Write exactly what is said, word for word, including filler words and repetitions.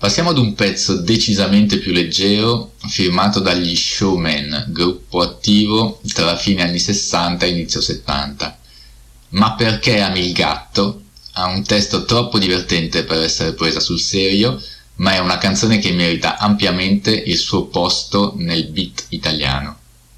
Passiamo ad un pezzo decisamente più leggero, firmato dagli Showmen, gruppo attivo tra la fine anni sessanta e inizio settanta. Ma perché ami il gatto? Ha un testo troppo divertente per essere presa sul serio, ma è una canzone che merita ampiamente il suo posto nel beat italiano.